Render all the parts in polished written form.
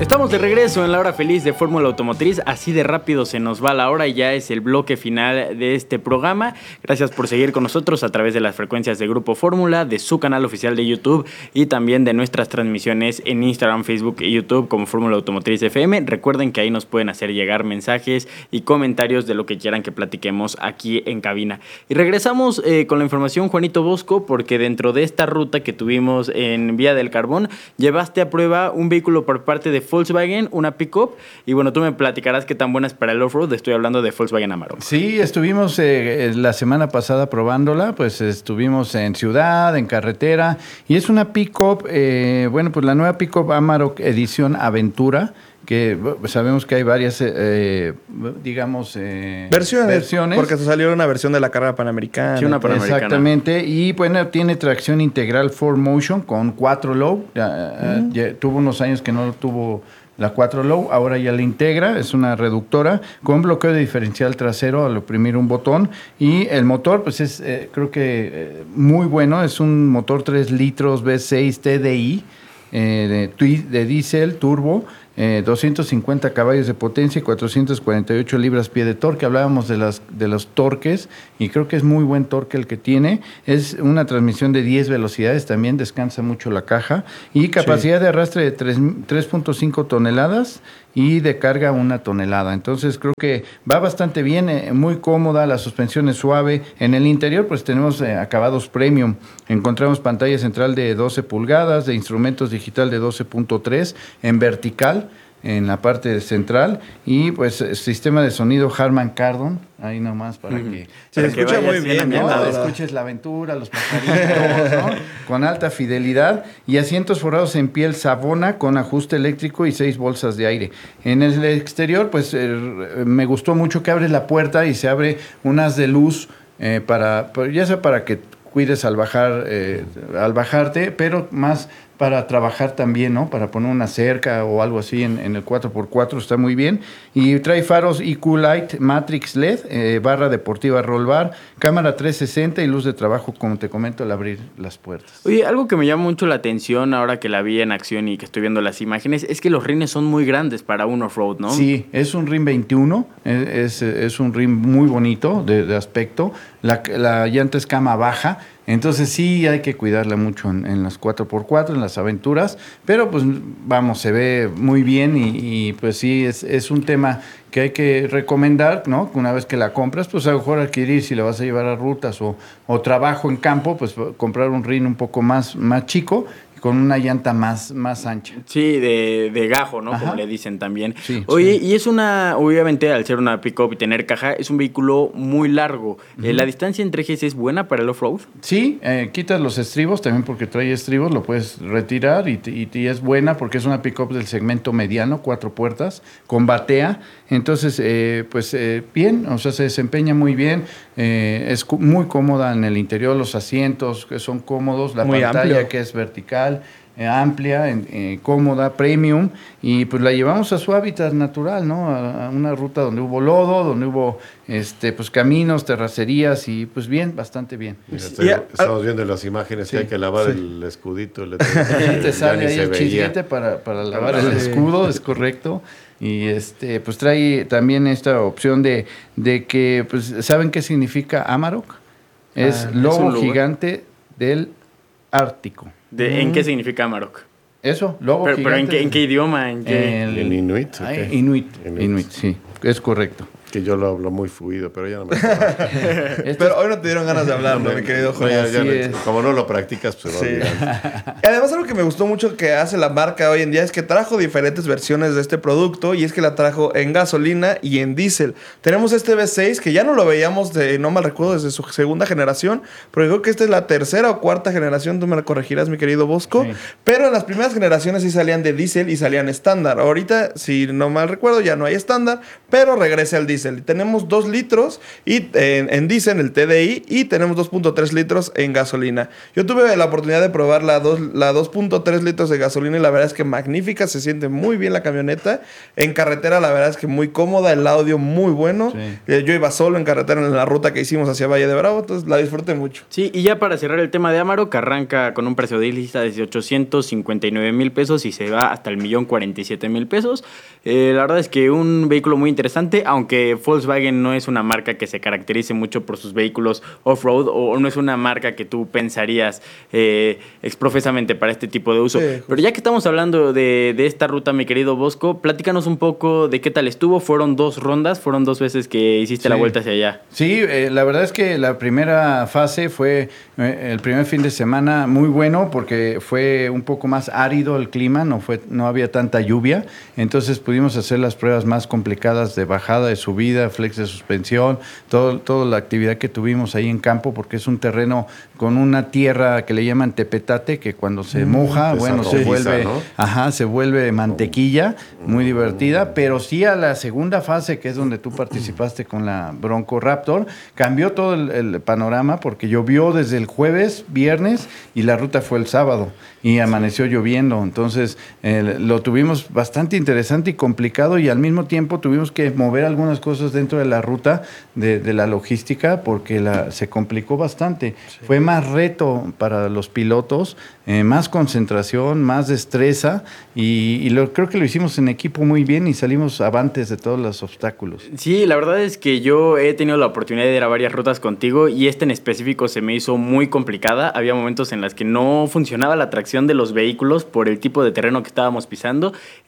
Estamos de regreso en la hora feliz de Fórmula Automotriz. Así de rápido se nos va la hora y ya es el bloque final de este programa. Gracias por seguir con nosotros a través de las frecuencias de Grupo Fórmula, de su canal oficial de YouTube y también de nuestras transmisiones en Instagram, Facebook y YouTube como Fórmula Automotriz FM. Recuerden que ahí nos pueden hacer llegar mensajes y comentarios de lo que quieran que platiquemos aquí en cabina. Y regresamos con la información, Juanito Bosco, porque dentro de esta ruta que tuvimos en Vía del Carbón, llevaste a prueba un vehículo por parte de Volkswagen, una pick-up, y bueno, tú me platicarás qué tan buena es para el off-road. Estoy hablando de Volkswagen Amarok. Sí, estuvimos la semana pasada probándola, pues estuvimos en ciudad, en carretera, y es una pick-up, pues la nueva pick-up Amarok edición Aventura, que sabemos que hay varias, versiones. Porque se salió una versión de la carrera panamericana. Sí, una panamericana. Exactamente, y bueno, tiene tracción integral 4Motion con 4Low. Tuvo unos años que no tuvo la 4Low, ahora ya la integra, es una reductora con bloqueo de diferencial trasero al oprimir un botón, y el motor pues es, creo que muy bueno, es un motor 3 litros V6 TDI de diésel turbo, 250 caballos de potencia y 448 libras-pie de torque. Hablábamos de los torques y creo que es muy buen torque el que tiene. Es una transmisión de 10 velocidades, también descansa mucho la caja, y capacidad de arrastre de 3.5 toneladas y de carga 1 tonelada. Entonces creo que va bastante bien, muy cómoda, la suspensión es suave. En el interior pues tenemos acabados premium. Encontramos pantalla central de 12 pulgadas, de instrumentos digital de 12.3 en vertical en la parte central, y pues sistema de sonido Harman Kardon, ahí nomás para que se escucha muy bien, ¿no? Escuches la aventura, los pajaritos, ¿no? Con alta fidelidad, y asientos forrados en piel Savona con ajuste eléctrico y 6 bolsas de aire. En el exterior pues me gustó mucho que abre la puerta y se abre un haz de luz ya sea para que cuides al bajarte, pero más para trabajar también, ¿no? Para poner una cerca o algo así en el 4x4, está muy bien. Y trae faros IQ Light Matrix LED, barra deportiva Roll Bar, cámara 360 y luz de trabajo, como te comento, al abrir las puertas. Oye, algo que me llama mucho la atención ahora que la vi en acción y que estoy viendo las imágenes, es que los rines son muy grandes para un off-road, ¿no? Sí, es un RIN 21, es un RIN muy bonito de aspecto. La llanta es cama baja, entonces sí hay que cuidarla mucho en las 4x4, en las aventuras, pero pues vamos, se ve muy bien y pues sí, es un tema que hay que recomendar, ¿no? Una vez que la compras, pues a lo mejor adquirir, si la vas a llevar a rutas o trabajo en campo, pues comprar un RIN un poco más chico, con una llanta más ancha. Sí, de gajo, ¿no? Ajá. Como le dicen también. Sí, oye, sí. Y es obviamente al ser una pick-up y tener caja, es un vehículo muy largo. ¿La distancia entre ejes es buena para el off-road? Sí, quitas los estribos, también porque trae estribos, lo puedes retirar y es buena porque es una pick-up del segmento mediano, 4 puertas, con batea. Entonces, bien, o sea, se desempeña muy bien, es muy cómoda en el interior, los asientos que son cómodos, la muy pantalla amplio, que es vertical, amplia, cómoda, premium, y pues la llevamos a su hábitat natural, ¿no? A una ruta donde hubo lodo, donde hubo pues caminos, terracerías, y pues bien, bastante bien. Mira, estamos viendo las imágenes, sí, que hay que lavar el escudito. Te sale ahí el chislete para lavar el escudo, es correcto. Y pues trae también esta opción de que, pues, ¿saben qué significa Amarok? Es lobo gigante del Ártico. ¿En qué significa Amarok? Eso, lobo gigante. ¿Pero en qué idioma? ¿En Inuit? Okay. Inuit, sí, es correcto. Que yo lo hablo muy fluido, pero ya no me Pero hoy no te dieron ganas de hablarlo, mi querido Jorge. Como no lo practicas, pues sí. Y además algo que me gustó mucho que hace la marca hoy en día es que trajo diferentes versiones de este producto, y es que la trajo en gasolina y en diésel. Tenemos este V6 que ya no lo veíamos, no mal recuerdo, desde su segunda generación, pero creo que esta es la tercera o cuarta generación, tú me la corregirás, mi querido Bosco. Sí. Pero en las primeras generaciones sí salían de diésel y salían estándar. Ahorita, si no mal recuerdo, ya no hay estándar, pero regresa al diésel. diésel. Tenemos 2 litros y, en diésel, el TDI, y tenemos 2.3 litros en gasolina. Yo tuve la oportunidad de probar la 2.3 litros de gasolina y la verdad es que magnífica, se siente muy bien la camioneta. En carretera la verdad es que muy cómoda, el audio muy bueno. Sí. Yo iba solo en carretera en la ruta que hicimos hacia Valle de Bravo, entonces la disfruté mucho. Sí, y ya para cerrar el tema de Amarok, arranca con un precio de lista de 859,000 pesos y se va hasta el 1,047,000 pesos. La verdad es que un vehículo muy interesante, aunque Volkswagen no es una marca que se caracterice mucho por sus vehículos off-road, o no es una marca que tú pensarías exprofesamente para este tipo de uso. Sí. Pero ya que estamos hablando de esta ruta, mi querido Bosco, platícanos un poco de qué tal estuvo. Fueron 2 rondas, fueron 2 veces que hiciste la vuelta hacia allá. Sí, la verdad es que la primera fase fue el primer fin de semana muy bueno porque fue un poco más árido el clima, no había tanta lluvia, entonces pudimos hacer las pruebas más complicadas de bajada, de subida, flex de suspensión, toda la actividad que tuvimos ahí en campo, porque es un terreno con una tierra que le llaman tepetate, que cuando se moja, se vuelve mantequilla, muy divertida, pero sí a la segunda fase, que es donde tú participaste con la Bronco Raptor, cambió todo el panorama porque llovió desde el jueves, viernes, y la ruta fue el sábado y amaneció lloviendo. Entonces lo tuvimos bastante interesante y complicado, y al mismo tiempo tuvimos que mover algunas cosas dentro de la ruta de la logística porque se complicó bastante. Sí. Fue más reto para los pilotos, más concentración, más destreza, y creo que lo hicimos en equipo muy bien y salimos avantes de todos los obstáculos. Sí, la verdad es que yo he tenido la oportunidad de ir a varias rutas contigo y esta en específico se me hizo muy complicada. Había momentos en los que no funcionaba la tracción de los vehículos por el tipo de terreno que estábamos pisando.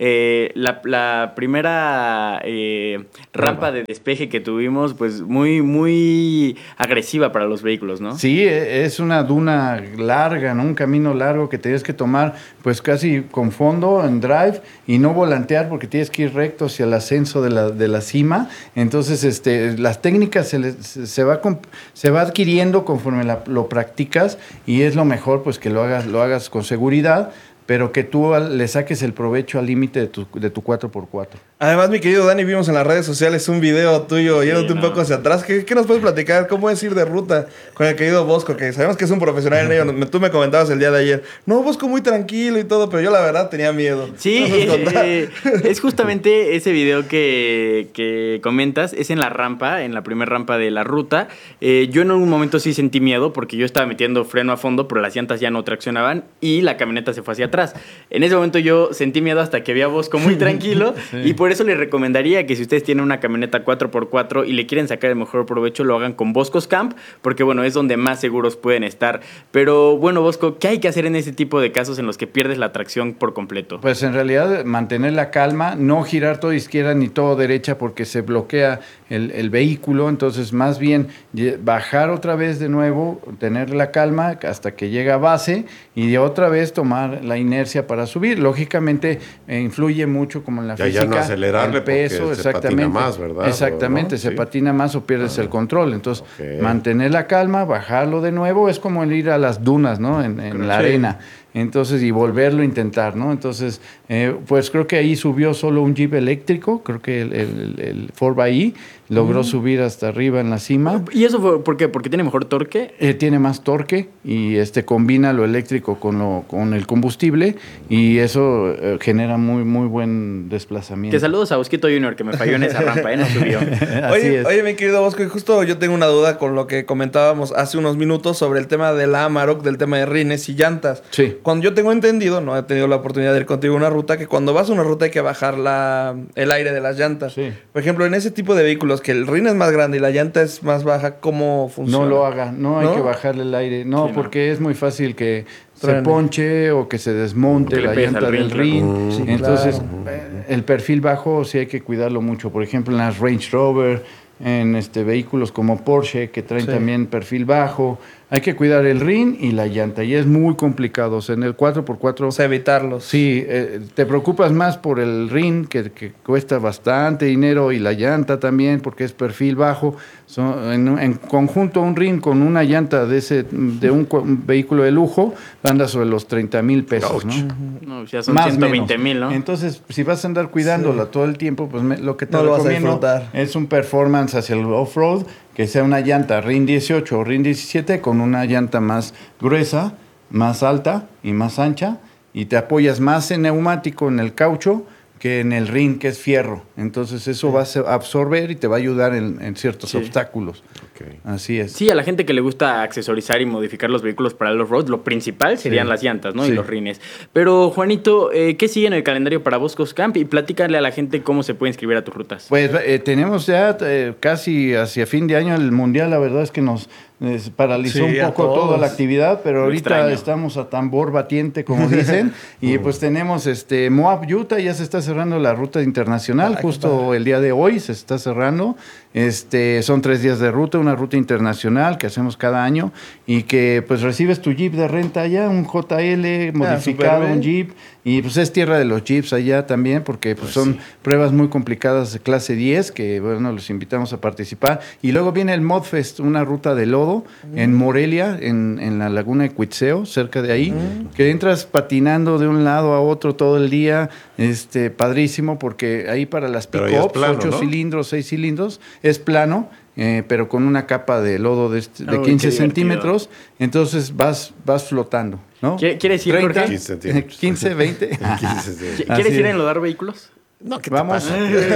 La primera rampa de despeje que tuvimos, pues muy, muy agresiva para los vehículos, ¿no? Sí, es una duna larga, ¿no? Un camino largo que tienes que tomar pues casi con fondo en drive y no volantear porque tienes que ir recto hacia el ascenso de la cima. Entonces las técnicas se va adquiriendo conforme lo practicas, y es lo mejor pues que lo hagas con seguridad, pero que tú le saques el provecho al límite de tu 4x4. Además, mi querido Dani, vimos en las redes sociales un video tuyo yéndote un poco hacia atrás. ¿Qué nos puedes platicar? ¿Cómo es ir de ruta con el querido Bosco? Que sabemos que es un profesional en ello. Tú me comentabas el día de ayer, no, Bosco muy tranquilo y todo, pero yo la verdad tenía miedo. Sí, es justamente ese video que comentas, es en la rampa, en la primera rampa de la ruta. Yo en un momento sí sentí miedo porque yo estaba metiendo freno a fondo, pero las llantas ya no traccionaban y la camioneta se fue hacia atrás. En ese momento yo sentí miedo hasta que vi a Bosco muy tranquilo. Sí. Y por eso les recomendaría que si ustedes tienen una camioneta 4x4 y le quieren sacar el mejor provecho, lo hagan con Bosco's Camp, porque bueno, es donde más seguros pueden estar. Pero bueno, Bosco, ¿qué hay que hacer en ese tipo de casos en los que pierdes la tracción por completo? Pues en realidad mantener la calma, no girar todo izquierda ni todo derecha porque se bloquea el vehículo. Entonces más bien bajar otra vez de nuevo, tener la calma hasta que llega a base y de otra vez tomar la inercia para subir. Lógicamente influye mucho como en la física, ya no acelerarle, el peso, se patina más, ¿verdad? Exactamente, ¿no? Se patina más o pierdes el control. Entonces mantener la calma, bajarlo de nuevo, es como el ir a las dunas, ¿no? En la arena. Entonces, y volverlo a intentar, ¿no? Entonces, pues creo que ahí subió solo un Jeep eléctrico, creo que el 4xe logró subir hasta arriba en la cima. ¿Y eso fue por qué? ¿Porque tiene mejor torque? Tiene más torque y combina lo eléctrico con el combustible, y eso genera muy, muy buen desplazamiento. Que saludos a Bosquito Junior, que me falló en esa rampa, no subió. Oye, mi querido Bosco, y justo yo tengo una duda con lo que comentábamos hace unos minutos sobre el tema de la Amarok, del tema de rines y llantas. Sí. Cuando yo tengo entendido, no he tenido la oportunidad de ir contigo a una ruta, que cuando vas a una ruta hay que bajar el aire de las llantas. Sí. Por ejemplo, en ese tipo de vehículos que el rin es más grande y la llanta es más baja, ¿cómo funciona? No lo haga, no hay que bajarle el aire. No, sí, porque es muy fácil que se ponche o que se desmonte la llanta del rin. Sí, entonces, el perfil bajo sí hay que cuidarlo mucho. Por ejemplo, en las Range Rover, en vehículos como Porsche, que traen también perfil bajo, hay que cuidar el rin y la llanta, y es muy complicado. O sea, en el 4x4... O sea, evitarlos. Sí, te preocupas más por el rin, que cuesta bastante dinero, y la llanta también, porque es perfil bajo. En conjunto, un rin con una llanta de un vehículo de lujo anda sobre los 30,000 pesos, ¿no? No, ya son Más 120,000, ¿no? Entonces, si vas a andar cuidándola todo el tiempo, pues lo que te No lo vas a recomiendo disfrutar. es un performance hacia el off-road, que sea una llanta RIN 18 o RIN 17 con una llanta más gruesa, más alta y más ancha, y te apoyas más en neumático, en el caucho, que en el rin, que es fierro. Entonces eso va a absorber y te va a ayudar en ciertos obstáculos. Okay. Así es. Sí, a la gente que le gusta accesorizar y modificar los vehículos para el off-road, lo principal serían las llantas, ¿no? Sí. Y los rines. Pero, Juanito, ¿qué sigue en el calendario para Boscos Camp? Y platícale a la gente cómo se puede inscribir a tus rutas. Pues tenemos ya casi hacia fin de año el Mundial. La verdad es que nos paralizó un poco toda la actividad, pero ahorita estamos a tambor batiente, como dicen. Y pues tenemos Moab, Utah, ya se está cerrando la ruta internacional. Justo el día de hoy se está cerrando. Son 3 días de ruta, una ruta internacional que hacemos cada año, y que pues recibes tu Jeep de renta allá, un JL modificado, un Jeep, y pues es tierra de los Jeeps allá también, porque pues son pruebas muy complicadas de clase 10, que bueno, los invitamos a participar. Y luego viene el Modfest, una ruta de lodo en Morelia, en la laguna de Cuitzeo, cerca de ahí, que entras patinando de un lado a otro todo el día, padrísimo, porque ahí para las pick-ups, 8 cilindros, 6 cilindros, es plano, pero con una capa de lodo de 15 centímetros, entonces vas flotando, ¿no? ¿Quieres ir, 30, Jorge? 15 centímetros. 15, 20. 15 ¿Quieres ir a enlodar vehículos? No, ¿qué Vamos. te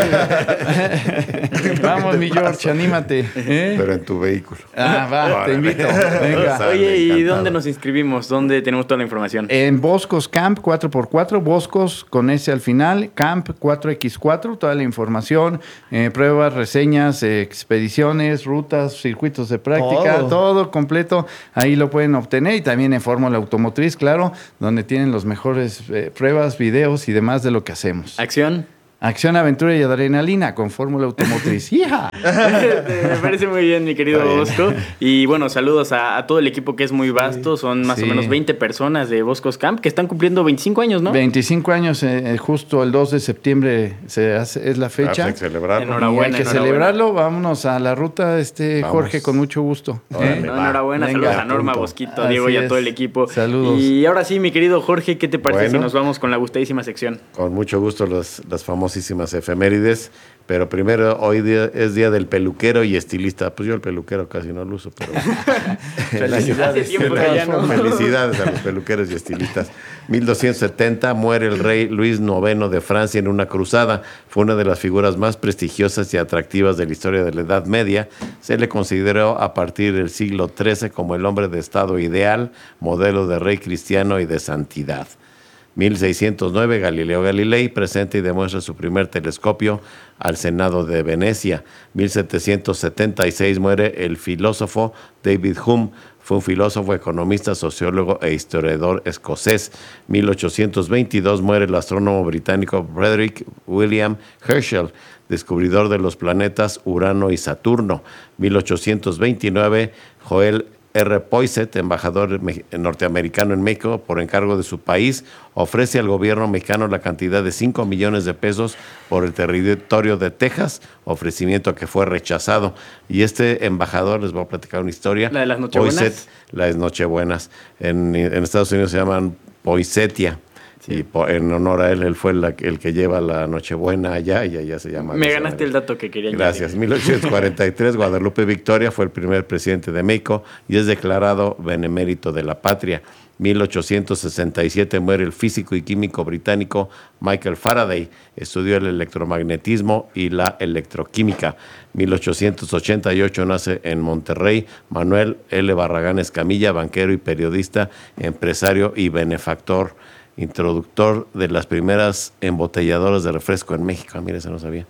pasa? Vamos, mi George, anímate. Pero en tu vehículo. Va, te invito. Venga. Oye, ¿y dónde nos inscribimos? ¿Dónde tenemos toda la información? En Boscos Camp 4x4, Boscos con S al final, Camp 4x4, toda la información, pruebas, reseñas, expediciones, rutas, circuitos de práctica, todo completo, ahí lo pueden obtener, y también en Fórmula Automotriz, claro, donde tienen los mejores pruebas, videos y demás de lo que hacemos. Acción, aventura y adrenalina con Fórmula Automotriz. ¡Hija! Me parece muy bien, mi querido Bosco. Y bueno, saludos a todo el equipo, que es muy vasto. Son más o menos 20 personas de Boscos Camp que están cumpliendo 25 años, ¿no? 25 años, justo el 2 de septiembre es la fecha. Hay que celebrarlo. Enhorabuena. Hay que celebrarlo. Vámonos a la ruta, Jorge, con mucho gusto. Enhorabuena, saludos a Norma, Bosquito, a Diego y a todo el equipo. Saludos. Y ahora sí, mi querido Jorge, ¿qué te parece si nos vamos con la gustadísima sección? Con mucho gusto las famosísimas efemérides, pero primero hoy es día del peluquero y estilista. Pues yo el peluquero casi no lo uso, pero Felicidades. Felicidades a los peluqueros y estilistas. 1270 muere el rey Luis IX de Francia en una cruzada. Fue una de las figuras más prestigiosas y atractivas de la historia de la Edad Media. Se le consideró a partir del siglo XIII como el hombre de estado ideal, modelo de rey cristiano y de santidad. 1609, Galileo Galilei presenta y demuestra su primer telescopio al Senado de Venecia. 1776 muere el filósofo David Hume. Fue un filósofo, economista, sociólogo e historiador escocés. 1822 muere el astrónomo británico Frederick William Herschel, descubridor de los planetas Urano y Saturno. 1829, Joel R. Poinsett, embajador norteamericano en México, por encargo de su país, ofrece al gobierno mexicano la cantidad de 5 millones de pesos por el territorio de Texas, ofrecimiento que fue rechazado. Y este embajador, les voy a platicar una historia. ¿La de las Nochebuenas? Poinsett, las Nochebuenas. En Estados Unidos se llaman Poinsettia. Sí. Y en honor a él fue el que lleva la Nochebuena allá, y allá se llama. Me ganaste el dato que quería. Gracias. 1843, Guadalupe Victoria fue el primer presidente de México y es declarado benemérito de la patria. 1867 muere el físico y químico británico Michael Faraday. Estudió el electromagnetismo y la electroquímica. 1888 nace en Monterrey Manuel L. Barragán Escamilla, banquero y periodista, empresario y benefactor, introductor de las primeras embotelladoras de refresco en México. Mira, eso no sabía.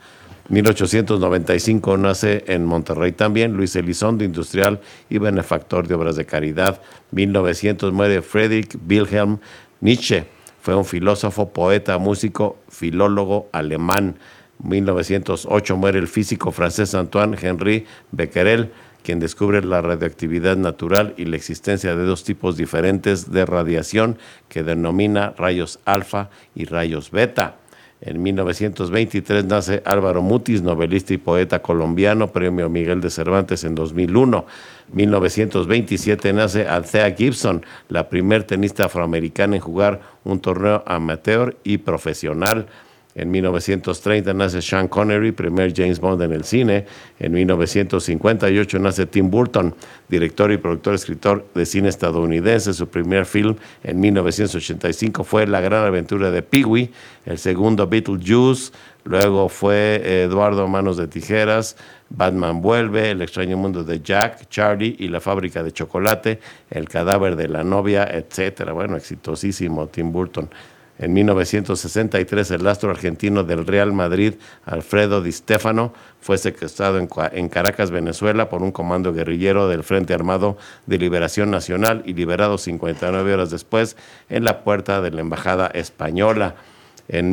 1895 nace en Monterrey también Luis Elizondo, industrial y benefactor de obras de caridad. 1900 muere Friedrich Wilhelm Nietzsche. Fue un filósofo, poeta, músico, filólogo alemán. 1908 muere el físico francés Antoine Henri Becquerel, quien descubre la radioactividad natural y la existencia de 2 tipos diferentes de radiación que denomina rayos alfa y rayos beta. En 1923 nace Álvaro Mutis, novelista y poeta colombiano, Premio Miguel de Cervantes en 2001. 1927 nace Althea Gibson, la primer tenista afroamericana en jugar un torneo amateur y profesional. En 1930 nace Sean Connery, primer James Bond en el cine. En 1958 nace Tim Burton, director y productor, escritor de cine estadounidense. Su primer film en 1985 fue La gran aventura de Pee-wee. El segundo, Beetlejuice. Luego fue Eduardo Manos de Tijeras, Batman Vuelve, El extraño mundo de Jack, Charlie y La fábrica de chocolate, El cadáver de la novia, etc. Bueno, exitosísimo Tim Burton. En 1963, el astro argentino del Real Madrid, Alfredo Di Stéfano, fue secuestrado en Caracas, Venezuela, por un comando guerrillero del Frente Armado de Liberación Nacional y liberado 59 horas después en la puerta de la Embajada Española. En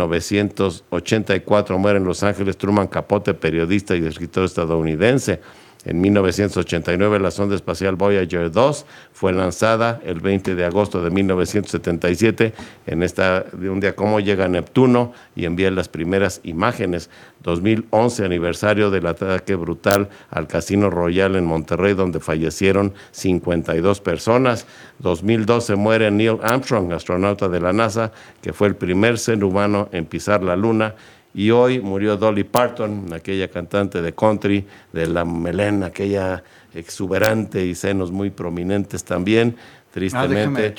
1984 muere en Los Ángeles Truman Capote, periodista y escritor estadounidense. En 1989 la sonda espacial Voyager 2 fue lanzada el 20 de agosto de 1977. De un día como llega a Neptuno y envía las primeras imágenes. 2011, aniversario del ataque brutal al Casino Royal en Monterrey, donde fallecieron 52 personas. 2012 muere Neil Armstrong, astronauta de la NASA, que fue el primer ser humano en pisar la Luna. Y hoy murió Dolly Parton, aquella cantante de country, de la melena, aquella exuberante y senos muy prominentes también. Tristemente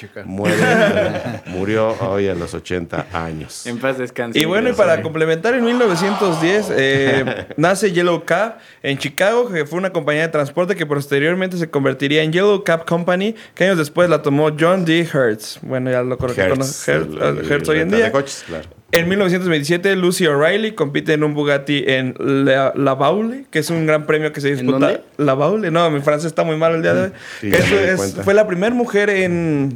murió hoy a los 80 años. En paz descanse. Y bueno, y para complementar, en 1910 nace Yellow Cab en Chicago, que fue una compañía de transporte que posteriormente se convertiría en Yellow Cab Company, que años después la tomó John D. Hertz. Bueno, ya lo conocemos Hertz hoy en día. De coches, claro. En 1927, Lucy O'Reilly compite en un Bugatti en La Baule, que es un gran premio que se disputa. La Baule, no, mi francés está muy mal el día de hoy. Sí, fue la primera mujer en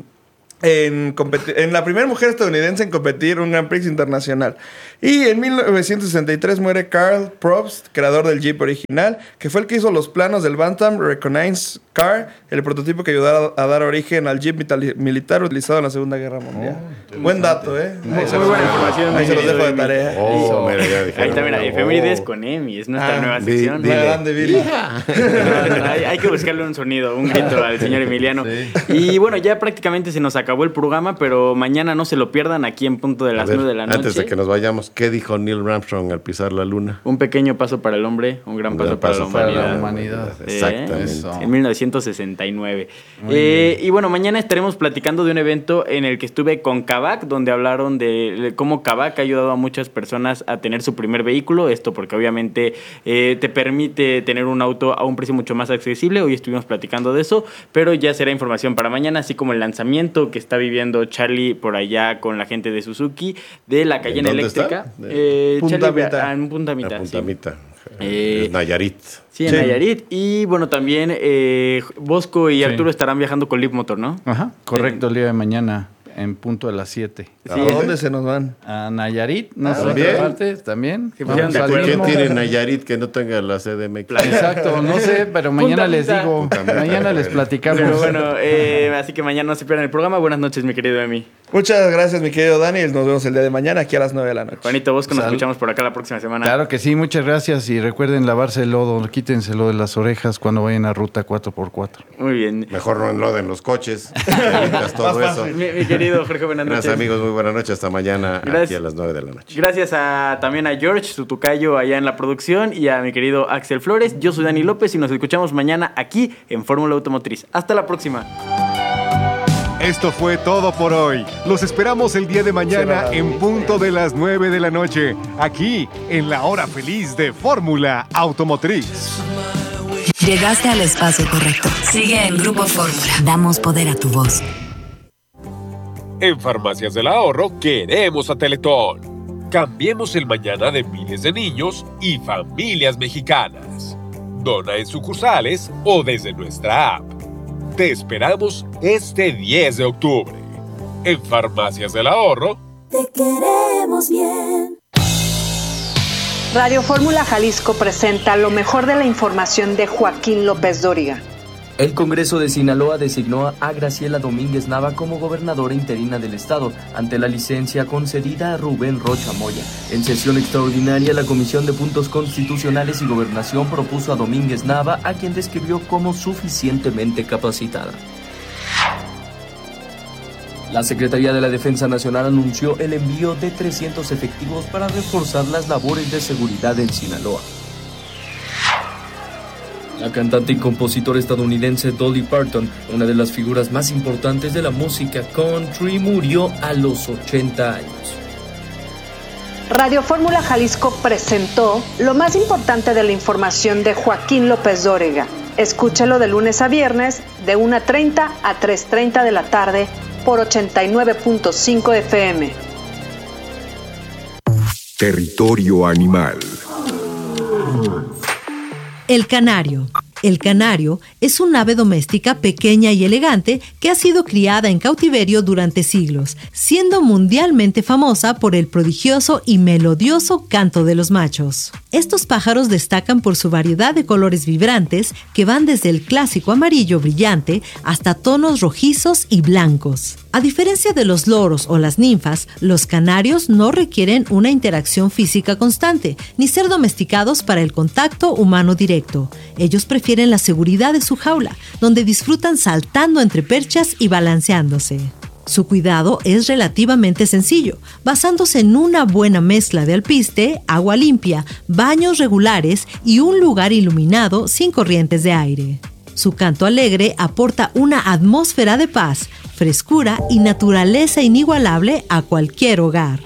la primera mujer estadounidense en competir un Grand Prix internacional. Y en 1963 muere Karl Probst, creador del Jeep original, que fue el que hizo los planos del Bantam Reconnaissance Car, el prototipo que ayudó a dar origen al Jeep militar utilizado en la Segunda Guerra Mundial. Buen dato, ¿eh? Muy buena información. Ahí se los dejo de tarea. Ahí también hay efemérides con Emi, es nuestra nueva sección. Grande, Viri. Hay que buscarle un sonido, un grito al señor Emiliano. Sí. Y bueno, ya prácticamente se nos acabó el programa, pero mañana no se lo pierdan aquí en punto de las 9 de la noche. Antes de que nos vayamos, ¿qué dijo Neil Armstrong al pisar la luna? Un pequeño paso para el hombre, un gran paso para la humanidad. Exactamente. En 1969. Y bueno, mañana estaremos platicando de un evento en el que estuve con Kavak, donde hablaron de cómo Kavak ha ayudado a muchas personas a tener su primer vehículo. Esto porque obviamente te permite tener un auto a un precio mucho más accesible. Hoy estuvimos platicando de eso, pero ya será información para mañana, así como el lanzamiento que está viviendo Charlie por allá con la gente de Suzuki de la Cayenne eléctrica. Punta Mita. En Punta Mita. Punta Mita. Sí. Nayarit. Sí, en Nayarit. Y bueno, también Bosco y Arturo estarán viajando con Leap Motor, ¿no? Ajá, correcto, el día de mañana. En punto de las 7. ¿A dónde se nos van? A Nayarit, no sé, ¿también? parte, también. ¿Qué tiene Nayarit que no tenga la CDMX? Exacto, no sé, pero mañana les digo, mañana les platicamos. Pero bueno, así que mañana no se pierdan el programa. Buenas noches, mi querido Emi. Muchas gracias, mi querido Dani. Nos vemos el día de mañana aquí a las 9 de la noche. Juanito Bosco, nos escuchamos por acá la próxima semana. Claro que sí, muchas gracias. Y recuerden lavarse el lodo, quítenselo de las orejas cuando vayan a ruta 4x4. Muy bien. Mejor no enloden los coches. Todo eso. Mi querido Jorge, buenas noches. Gracias, amigos, muy buenas noches. Hasta mañana aquí a las 9 de la noche. Gracias también a George, su tocayo allá en la producción, y a mi querido Axel Flores. Yo soy Dani López y nos escuchamos mañana aquí en Fórmula Automotriz. Hasta la próxima. Esto fue todo por hoy. Los esperamos el día de mañana en punto de las 9 de la noche, aquí en la hora feliz de Fórmula Automotriz. Llegaste al espacio correcto. Sigue en Grupo Fórmula. Damos poder a tu voz. En Farmacias del Ahorro queremos a Teletón. Cambiemos el mañana de miles de niños y familias mexicanas. Dona en sucursales o desde nuestra app. Te esperamos este 10 de octubre. En Farmacias del Ahorro. Te queremos bien. Radio Fórmula Jalisco presenta lo mejor de la información de Joaquín López Dóriga. El Congreso de Sinaloa designó a Graciela Domínguez Nava como gobernadora interina del estado, ante la licencia concedida a Rubén Rocha Moya. En sesión extraordinaria, la Comisión de Puntos Constitucionales y Gobernación propuso a Domínguez Nava, a quien describió como suficientemente capacitada. La Secretaría de la Defensa Nacional anunció el envío de 300 efectivos para reforzar las labores de seguridad en Sinaloa. La cantante y compositora estadounidense Dolly Parton, una de las figuras más importantes de la música country, murió a los 80 años. Radio Fórmula Jalisco presentó lo más importante de la información de Joaquín López Dóriga. Escúchelo de lunes a viernes, de 1:30 a 3:30 de la tarde, por 89.5 FM. Territorio Animal. El canario. El canario es un ave doméstica pequeña y elegante que ha sido criada en cautiverio durante siglos, siendo mundialmente famosa por el prodigioso y melodioso canto de los machos. Estos pájaros destacan por su variedad de colores vibrantes que van desde el clásico amarillo brillante hasta tonos rojizos y blancos. A diferencia de los loros o las ninfas, los canarios no requieren una interacción física constante, ni ser domesticados para el contacto humano directo. Ellos prefieren la seguridad de su jaula, donde disfrutan saltando entre perchas y balanceándose. Su cuidado es relativamente sencillo, basándose en una buena mezcla de alpiste, agua limpia, baños regulares y un lugar iluminado sin corrientes de aire. Su canto alegre aporta una atmósfera de paz, frescura y naturaleza inigualable a cualquier hogar.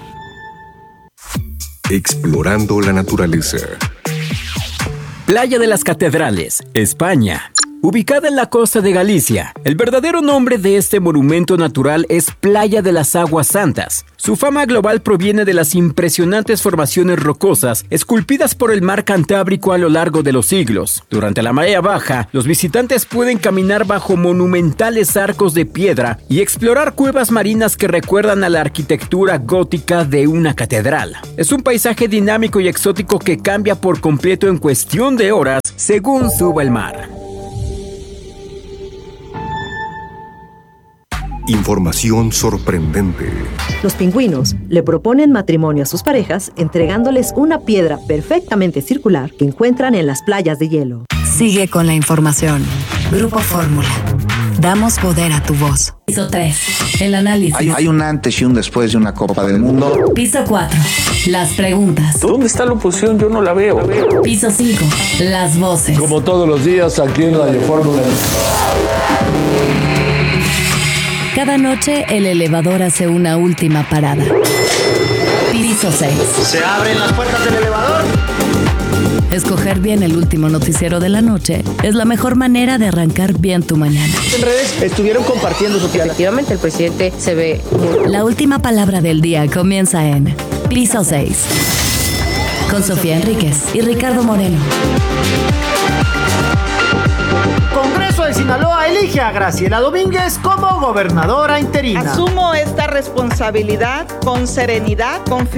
Explorando la naturaleza. Playa de las Catedrales, España. Ubicada en la costa de Galicia, el verdadero nombre de este monumento natural es Playa de las Aguas Santas. Su fama global proviene de las impresionantes formaciones rocosas esculpidas por el mar Cantábrico a lo largo de los siglos. Durante la marea baja, los visitantes pueden caminar bajo monumentales arcos de piedra y explorar cuevas marinas que recuerdan a la arquitectura gótica de una catedral. Es un paisaje dinámico y exótico que cambia por completo en cuestión de horas según suba el mar. Información sorprendente. Los pingüinos le proponen matrimonio a sus parejas entregándoles una piedra perfectamente circular que encuentran en las playas de hielo. Sigue con la información. Grupo Fórmula. Damos poder a tu voz. Piso 3. El análisis. Hay un antes y un después de una Copa del Mundo. Piso 4. Las preguntas. ¿Dónde está la oposición? Yo no la veo. Piso 5. Las voces. Como todos los días aquí en Radio Fórmula. Cada noche el elevador hace una última parada. Piso 6. ¿Se abren las puertas del elevador? Escoger bien el último noticiero de la noche es la mejor manera de arrancar bien tu mañana. En redes estuvieron compartiendo su piel. Efectivamente, el presidente se ve muy... La última palabra del día comienza en Piso 6. Con Sofía Enríquez y Ricardo Moreno. Congreso de Sinaloa elige a Graciela Domínguez como gobernadora interina. Asumo esta responsabilidad con serenidad, con